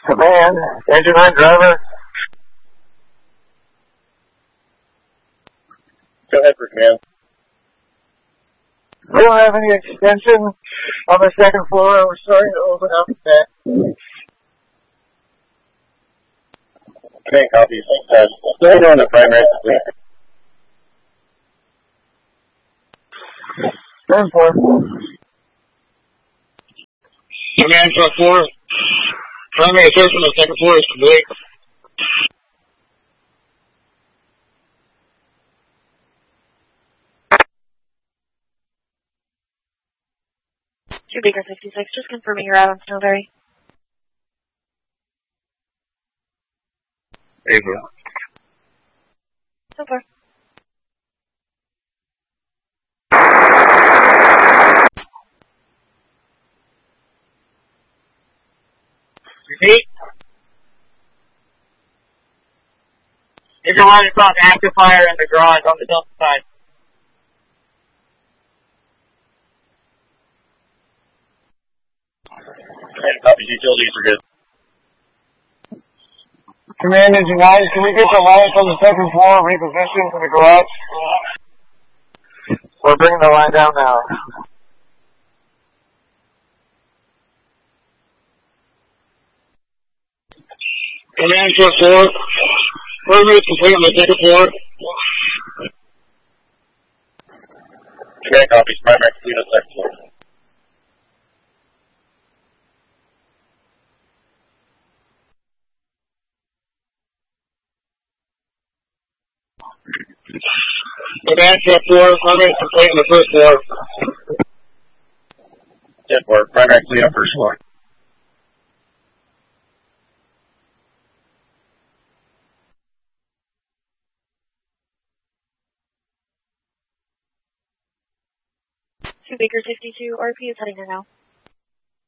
Command, engine line driver. Go ahead for command. We don't have any extension on the second floor. We're starting to open up that. Command copies. Still doing the primary complete. 10-4. Command truck 4. Primary search on the second floor is complete. Two Baker 56, just confirming you're out on Snowberry. April. So far. Repeat. Engine line is on active fire in the garage on the Delta side. Command copies. Utilities are good. Command engine lines, can we get the lines on the second floor repositioned to the garage? We're bringing the line down now. Command truck 4. Primary is complete on the second floor. Command copies. Primary complete on the second floor. Command truck 4. Primary is complete on the first floor. 10-4. Primary complete on first floor. Two Baker 52, RP is heading there now.